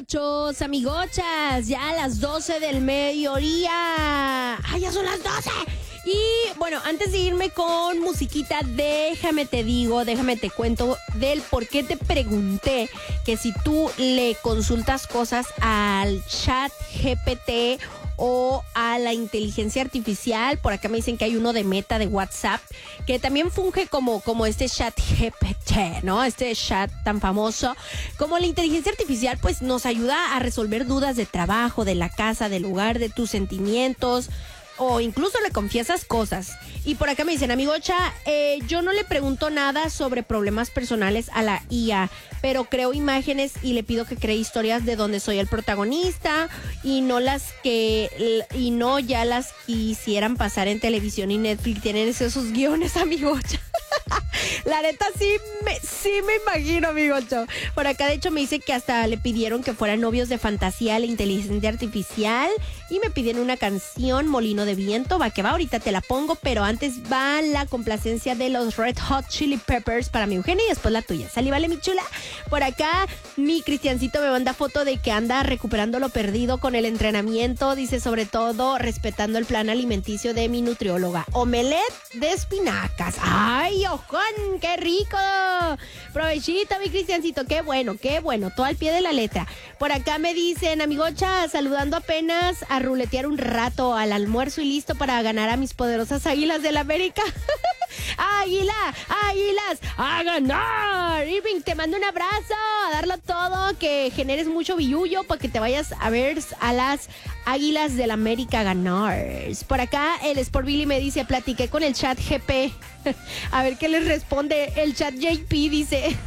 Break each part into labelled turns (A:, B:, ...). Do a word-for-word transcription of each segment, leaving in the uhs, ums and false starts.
A: amigochos, amigochas, ya a las doce del mediodía. ¡Ay, ya son las doce! Y bueno, antes de irme con musiquita, déjame te digo, déjame te cuento del por qué te pregunté que si tú le consultas cosas al chat G P T o a la inteligencia artificial. Por acá me dicen que hay uno de Meta de WhatsApp que también funge como, como este chat G P T, ¿no? Este chat tan famoso. Como la inteligencia artificial, pues nos ayuda a resolver dudas de trabajo, de la casa, del lugar, de tus sentimientos, o incluso le confiesas cosas. Y por acá me dicen, amigocha, eh, yo no le pregunto nada sobre problemas personales a la I A, pero creo imágenes y le pido que cree historias de donde soy el protagonista y no las que y no ya las quisieran pasar en televisión y Netflix. Tienen esos guiones, amigocha. La neta sí me, sí me imagino, amigocho. Por acá de hecho me dice que hasta le pidieron que fueran novios de fantasía a la inteligencia artificial y me piden una canción, Molino de Viento. Va que va, ahorita te la pongo, pero antes va la complacencia de los Red Hot Chili Peppers para mi Eugenia y después la tuya. ¿Sale, vale, mi chula? Por acá mi Cristiancito me manda foto de que anda recuperando lo perdido con el entrenamiento. Dice, sobre todo respetando el plan alimenticio de mi nutrióloga. Omelette de espinacas. ¡Ay, ojón! ¡Qué rico! Provechito, mi Cristiancito. ¡Qué bueno, qué bueno! Todo al pie de la letra. Por acá me dicen, amigocha, saludando apenas a ruletear un rato al almuerzo y listo para ganar a mis poderosas Águilas del América. ¡Águila! ¡Águilas! ¡A ganar! Irving, te mando un abrazo, a darlo todo, que generes mucho billullo para que te vayas a ver a las Águilas del América ganar. Por acá el Sport Billy me dice, platiqué con el chat G P. A ver qué les responde el chat J P, dice.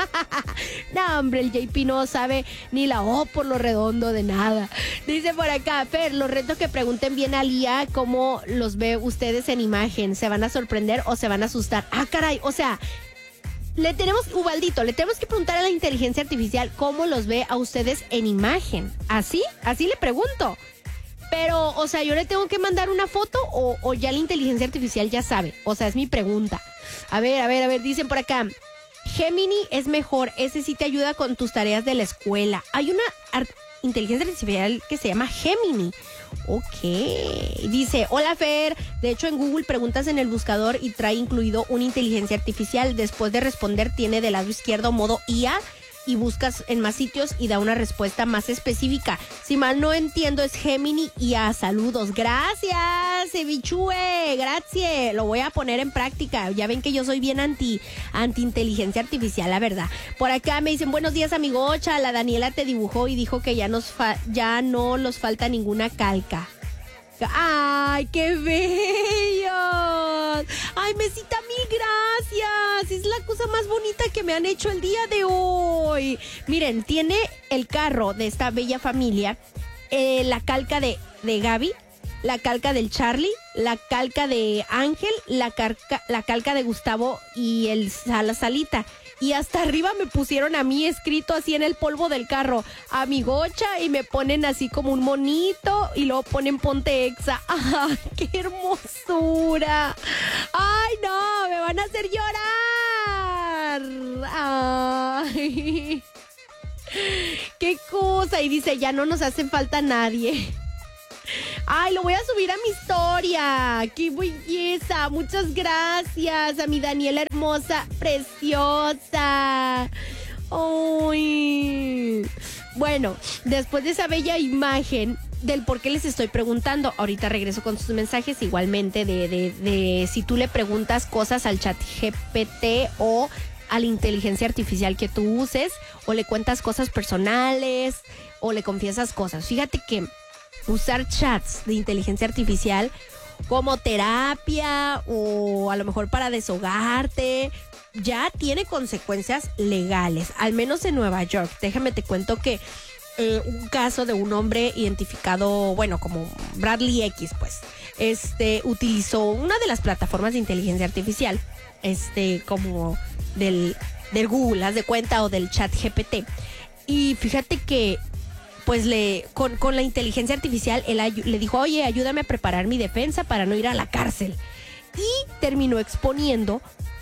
A: No, hombre, el J P no sabe ni la O por lo redondo de nada. Dice por acá, Fer, los reto que pregunten bien al I A cómo los ve ustedes en imagen. ¿Se van a sorprender o se van a asustar? Ah, caray, o sea, le tenemos, Ubaldito, le tenemos que preguntar a la inteligencia artificial cómo los ve a ustedes en imagen. ¿Así? Así le pregunto. Pero, o sea, ¿yo le tengo que mandar una foto o, o ya la inteligencia artificial ya sabe? O sea, es mi pregunta. A ver, a ver, a ver, dicen por acá, Gemini es mejor, ese sí te ayuda con tus tareas de la escuela. Hay una art- inteligencia artificial que se llama Gemini. Ok. Dice, hola Fer, de hecho en Google preguntas en el buscador y trae incluido una inteligencia artificial. Después de responder tiene del lado izquierdo modo I A y buscas en más sitios y da una respuesta más específica. Si mal no entiendo es Gemini I A. Saludos. Gracias, Evichue. Gracias. Lo voy a poner en práctica. Ya ven que yo soy bien anti, anti inteligencia artificial, la verdad. Por acá me dicen, buenos días, amigocha. La Daniela te dibujó y dijo que ya, nos fa- ya no nos falta ninguna calca. ¡Ay, qué bellos! ¡Ay, mesita, mil gracias! Es la cosa más bonita que me han hecho el día de hoy. Miren, tiene el carro de esta bella familia, eh, la calca de, de Gaby, la calca del Charlie, la calca de Ángel, la, carca, la calca de Gustavo y el Sala Salita. Y hasta arriba me pusieron a mí escrito así en el polvo del carro, amigocha, y me ponen así como un monito y luego ponen ponte exa. ¡Ay, qué hermosura! ¡Ay, no! ¡Me van a hacer llorar! ¡Ay! ¡Qué cosa! Y dice, ya no nos hace falta nadie. Ay, lo voy a subir a mi historia. ¡Qué belleza! Muchas gracias a mi Daniela hermosa, preciosa. Ay. Bueno, después de esa bella imagen del por qué les estoy preguntando, ahorita regreso con sus mensajes igualmente de, de, de si tú le preguntas cosas al chat G P T o a la inteligencia artificial que tú uses, o le cuentas cosas personales o le confiesas cosas. Fíjate que usar chats de inteligencia artificial como terapia o a lo mejor para desahogarte ya tiene consecuencias legales, al menos en Nueva York. Déjame te cuento que eh, un caso de un hombre identificado, bueno, como Bradley X, pues, este, utilizó una de las plataformas de inteligencia artificial, este, como del, del Google, haz de cuenta, o del chat G P T. Y fíjate que pues le con, con la inteligencia artificial él ay- le dijo, oye, ayúdame a preparar mi defensa para no ir a la cárcel. Y terminó exponiendo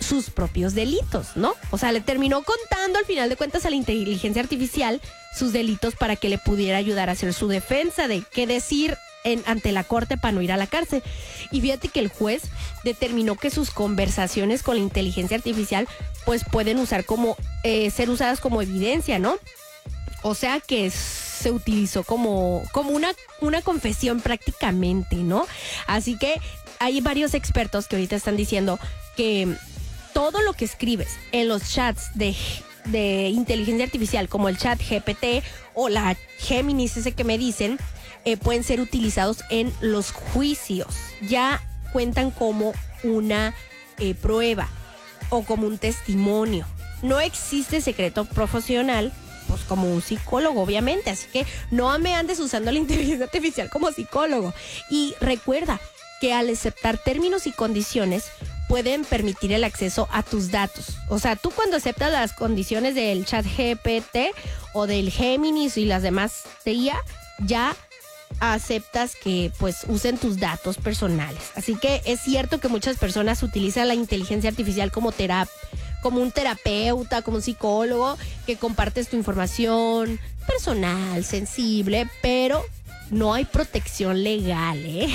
A: sus propios delitos, ¿no? O sea, le terminó contando al final de cuentas a la inteligencia artificial sus delitos para que le pudiera ayudar a hacer su defensa de qué decir en, ante la corte para no ir a la cárcel. Y fíjate que el juez determinó que sus conversaciones con la inteligencia artificial pues pueden usar como, eh, ser usadas como evidencia, ¿no? O sea que se utilizó como, como una, una confesión prácticamente, ¿no? Así que hay varios expertos que ahorita están diciendo que todo lo que escribes en los chats de, de inteligencia artificial, como el chat G P T o la Géminis, ese que me dicen, eh, pueden ser utilizados en los juicios. Ya cuentan como una eh, prueba o como un testimonio. No existe secreto profesional, pues como un psicólogo, obviamente. Así que no me andes usando la inteligencia artificial como psicólogo. Y recuerda que al aceptar términos y condiciones pueden permitir el acceso a tus datos. O sea, tú cuando aceptas las condiciones del chat G P T o del Géminis y las demás de I A, ya aceptas que pues usen tus datos personales. Así que es cierto que muchas personas utilizan la inteligencia artificial como terapia, como un terapeuta, como un psicólogo, que compartes tu información personal, sensible, pero no hay protección legal, ¿eh?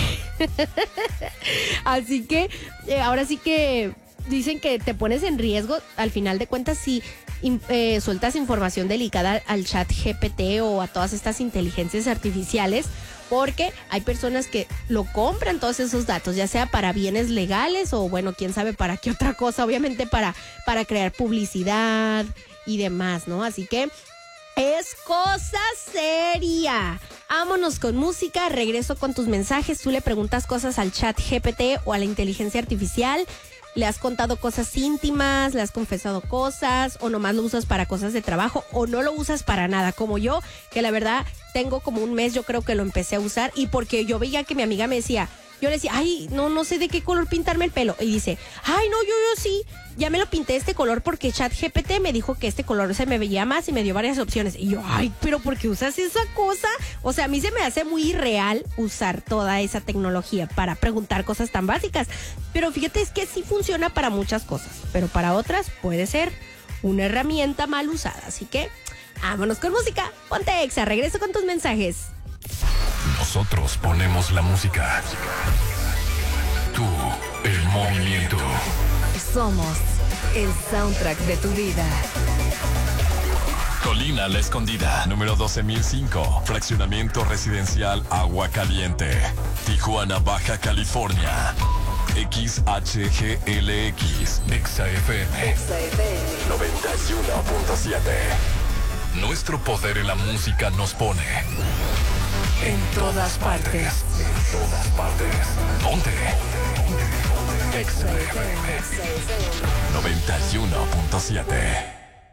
A: Así que eh, ahora sí que dicen que te pones en riesgo, al final de cuentas, si eh, sueltas información delicada al chat G P T o a todas estas inteligencias artificiales, porque hay personas que lo compran todos esos datos, ya sea para bienes legales o bueno, quién sabe para qué otra cosa, obviamente para, para crear publicidad y demás, ¿no? Así que es cosa seria. Vámonos con música, regreso con tus mensajes. Tú le preguntas cosas al chat G P T o a la inteligencia artificial. Le has contado cosas íntimas, le has confesado cosas, o nomás lo usas para cosas de trabajo, o no lo usas para nada, como yo, que la verdad tengo como un mes, yo creo que lo empecé a usar, y porque yo veía que mi amiga me decía, yo le decía, ay, no, no sé de qué color pintarme el pelo, y dice, ay, no, yo, yo sí, ya me lo pinté este color porque ChatGPT me dijo que este color se me veía más y me dio varias opciones, y yo, ay, pero ¿por qué usas esa cosa? O sea, a mí se me hace muy irreal usar toda esa tecnología para preguntar cosas tan básicas, pero fíjate, es que sí funciona para muchas cosas, pero para otras puede ser una herramienta mal usada, así que vámonos con música, ponte Exa, regreso con tus mensajes.
B: Nosotros ponemos la música. Tú, el movimiento.
C: Somos el soundtrack de tu vida.
B: Colina La Escondida, número doce mil cinco. Fraccionamiento residencial Agua Caliente. Tijuana, Baja California. X H G L X. Exa F M. noventa y uno punto siete. Nuestro poder en la música nos pone en todas partes. En todas partes. ¿Dónde? Exa F M noventa y uno punto siete.